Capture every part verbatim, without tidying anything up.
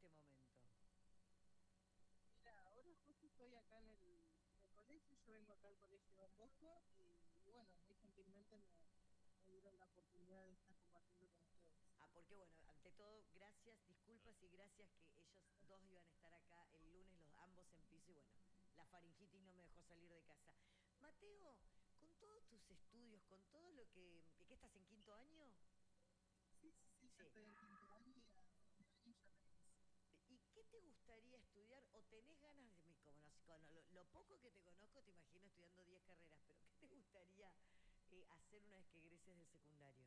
este momento? Mira, ahora justo estoy acá en el, en el colegio, yo vengo acá al colegio Don Bosco y, y bueno, muy gentilmente me, me dieron la oportunidad de estar compartiendo con ustedes. Ah, porque bueno, ante todo, gracias, disculpas y gracias que ellos dos iban a estar acá el lunes, los ambos en piso y bueno, la faringitis no me dejó salir de casa. Mateo, con todos tus estudios, con todo lo que... ¿Qué estás en quinto año? Sí, sí, sí, ya Sí. estoy en quinto año y a fin de año ya me inicio. ¿Y qué te gustaría estudiar o tenés ganas de... Como no- con lo, lo poco que te conozco, te imagino estudiando diez carreras, pero ¿qué te gustaría eh, hacer una vez que egreses del secundario?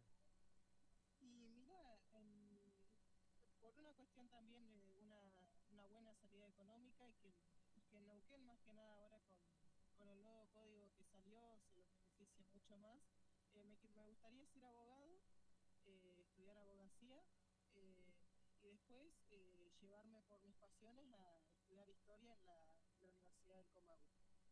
Y mira, en- por una cuestión también de una, una buena salida económica y que, y que en Neuquén más que nada ahora con, con el nuevo código que salió se los beneficia mucho más, eh, me, me gustaría ser abogado, eh, estudiar abogacía eh, y después eh, llevarme por mis pasiones a estudiar historia en la, en la Universidad del Comahue.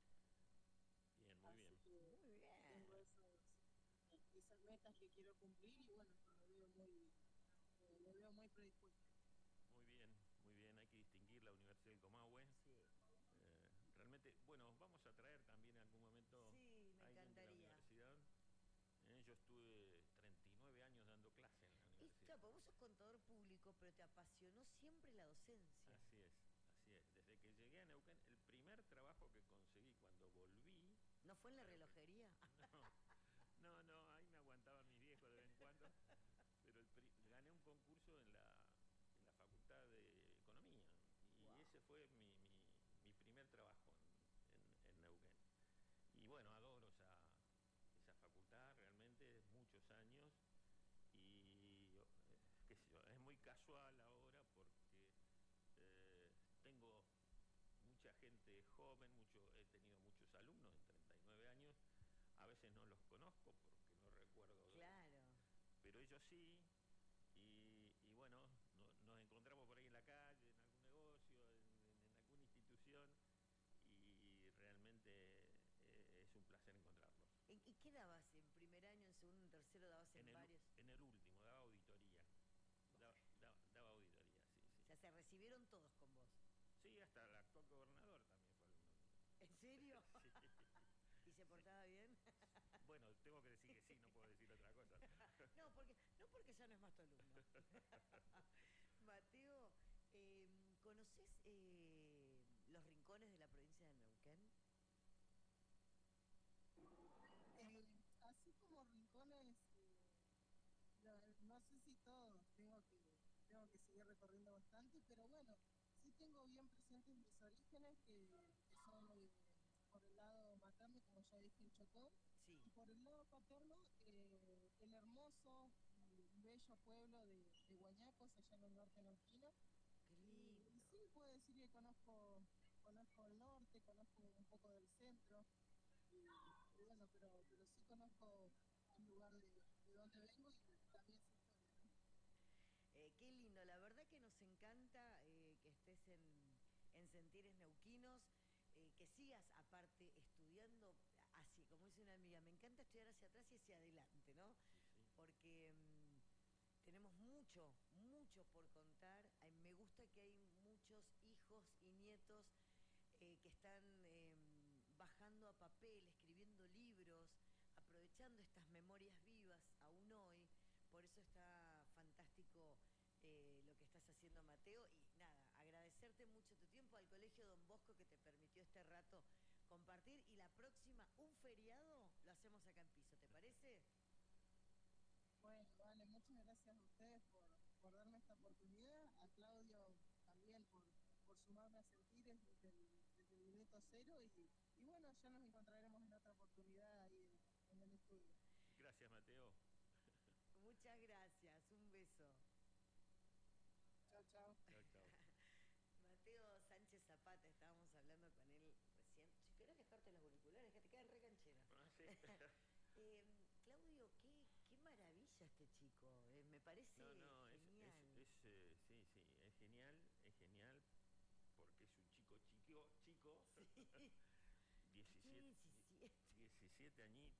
Bien, muy Así bien. que Muy bien. tengo esos, esas metas que quiero cumplir y bueno, que me veo muy, eh, me veo muy predispuesto. Muy bien, muy bien. Hay que distinguir la Universidad del Comahue. Sí. Eh, realmente, bueno, vamos a traer también en algún momento Sí, me a alguien de la encantaría. universidad. Eh, yo estuve treinta y nueve años dando clase en la Y universidad. claro, porque vos sos contador público, pero te apasionó siempre la docencia. Así es, así es. Desde que llegué a Neuquén, el primer trabajo que conseguí cuando volví ¿No fue en la a Neuquén. relojería? No, no, no, ahí me aguantaban mis viejos de vez en cuando. Pero el pri- gané un concurso en la, en la Facultad de Economía y Wow. ese fue mi, mi, mi primer trabajo en, en, en Neuquén. Y bueno, adoro esa, esa facultad, realmente muchos años y eh, qué sé yo, es muy casual ahora porque eh, tengo mucha gente joven, mucho, he tenido muchos alumnos en treinta y nueve años, a veces no los conozco porque no recuerdo, Claro. pero ellos sí, y, y bueno, no, nos encontramos por ahí en la calle, en algún negocio, en, en, en alguna institución, y realmente eh, es un placer encontrarlos. ¿En, ¿Y qué dabas en primer año, en segundo, en tercero dabas En en el, varios? en el último, daba auditoría. Daba, daba, daba auditoría, sí, sí. O sea, se recibieron todos con vos. Sí, hasta el actual gobernador también fue alumno ¿En serio? mío. Sí, ¿Y se sí. portaba bien? Bueno, tengo que decir que sí, no puedo decir otra cosa. No, porque, no porque ya no es más tu alumno. Mateo, eh, ¿conoces eh, los rincones de la provincia de Neuquén? Eh, así como rincones, eh, no, no sé si todos, tengo que, tengo que seguir recorriendo bastante, pero bueno, sí tengo bien presentes mis orígenes, que, que son eh, por el lado materno, como ya dije, en Chocó, Sí. y por el lado paterno, eh, el hermoso y bello pueblo de, de Guañacos, allá en el norte neuquino. Qué Y, y lindo. sí, puedo decir que conozco, conozco el norte, conozco un poco del centro, y, y bueno, pero, pero sí conozco el lugar de, de donde vengo y también su historia, ¿no? Eh, qué lindo, la verdad que nos encanta eh, que estés en, en Sentires Neuquinos, eh, que sigas aparte estudiando así, como dice una amiga, me encanta estudiar hacia atrás y hacia adelante, ¿no? Sí, sí. Porque mm, tenemos mucho, mucho por contar. Ay, me gusta que hay muchos hijos y nietos eh, que están eh, bajando a papel, escribiendo libros, aprovechando estas memorias vivas aún hoy. Por eso está fantástico eh, lo que estás haciendo, Mateo. Y nada, agradecerte mucho tu tiempo al Colegio Don Bosco que te permitió este rato compartir. Y la próxima, un feriado, lo hacemos acá en piso, ¿te parece? Bueno, vale, muchas gracias a ustedes por, por darme esta oportunidad, a Claudio también por, por sumarme a Sentires desde el, desde el minuto cero y, y bueno, ya nos encontraremos en otra oportunidad ahí en, en el estudio. Gracias, Mateo. Muchas gracias, un beso. Chao, chao. Chao, chao. Mateo Sánchez Zapata, estábamos hablando con él recién. Si querés dejarte los auriculares, que te quedan re cancheros. Ah, sí. Eh, Claudio, qué, qué maravilla este chico. eh, me No, parece no, es, es, genial. es eh, sí, sí, es genial, es genial porque es un chico chico, chico, Sí. ¿Qué tiene diecisiete, diecisiete? diecisiete añitos.